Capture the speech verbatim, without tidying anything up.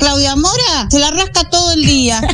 Claudia Mora se la rasca todo el día.